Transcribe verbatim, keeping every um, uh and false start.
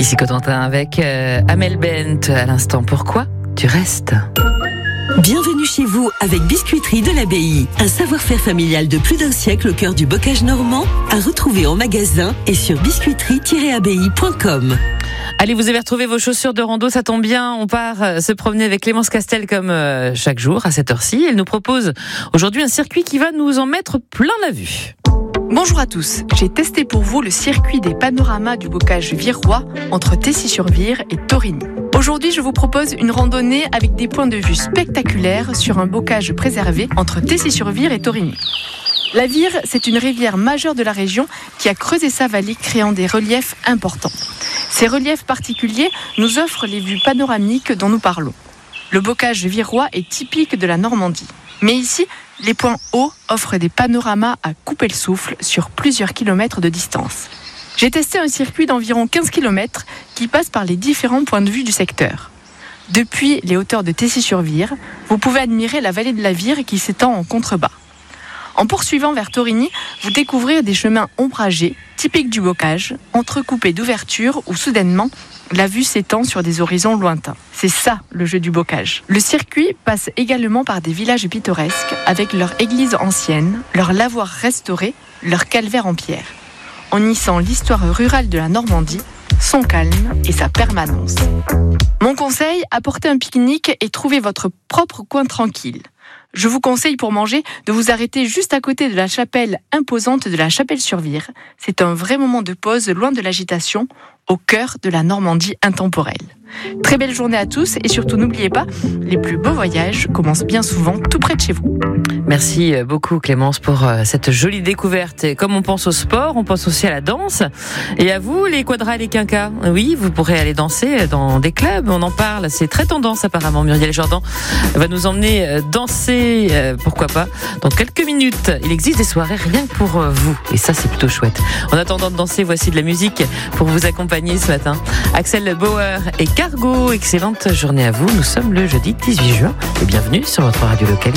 Ici Cotentin avec euh, Amel Bent à l'instant. Pourquoi tu restes ? Bienvenue chez vous avec Biscuiterie de l'Abbaye. Un savoir-faire familial de plus d'un siècle au cœur du bocage normand, à retrouver en magasin et sur biscuiterie tiret abbaye point com. Allez, vous avez retrouvé vos chaussures de rando, ça tombe bien. On part se promener avec Clémence Castel comme euh, chaque jour à cette heure-ci. Elle nous propose aujourd'hui un circuit qui va nous en mettre plein la vue. Bonjour à tous, j'ai testé pour vous le circuit des panoramas du bocage virois entre Tessy-sur-Vire et Torigny. Aujourd'hui, je vous propose une randonnée avec des points de vue spectaculaires sur un bocage préservé entre Tessy-sur-Vire et Torigny. La Vire, c'est une rivière majeure de la région qui a creusé sa vallée, créant des reliefs importants. Ces reliefs particuliers nous offrent les vues panoramiques dont nous parlons. Le bocage virois est typique de la Normandie. Mais ici, les points hauts offrent des panoramas à couper le souffle sur plusieurs kilomètres de distance. J'ai testé un circuit d'environ quinze kilomètres qui passe par les différents points de vue du secteur. Depuis les hauteurs de Tessy-sur-Vire, vous pouvez admirer la vallée de la Vire qui s'étend en contrebas. En poursuivant vers Torigny, vous découvrez des chemins ombragés, typiques du bocage, entrecoupés d'ouvertures où soudainement, la vue s'étend sur des horizons lointains. C'est ça le jeu du bocage. Le circuit passe également par des villages pittoresques avec leur église ancienne, leur lavoir restauré, leur calvaire en pierre. On y sent l'histoire rurale de la Normandie, son calme et sa permanence. Mon conseil, apportez un pique-nique et trouvez votre propre coin tranquille. Je vous conseille pour manger de vous arrêter juste à côté de la chapelle imposante de la Chapelle-sur-Vire. C'est un vrai moment de pause loin de l'agitation, au cœur de la Normandie intemporelle. Très belle journée à tous et surtout n'oubliez pas, les plus beaux voyages commencent bien souvent tout près de chez vous. Merci beaucoup Clémence pour cette jolie découverte. Et comme on pense au sport, on pense aussi à la danse. Et à vous les quadras et les quinquas. Oui, vous pourrez aller danser dans des clubs, on en parle, c'est très tendance apparemment. Muriel Jordan va nous emmener danser, euh, pourquoi pas, dans quelques minutes. Il existe des soirées rien que pour vous et ça c'est plutôt chouette. En attendant de danser, voici de la musique pour vous accompagner ce matin. Axel Bauer et Cargo, excellente journée à vous. Nous sommes le jeudi dix-huit juin et bienvenue sur votre radio locale.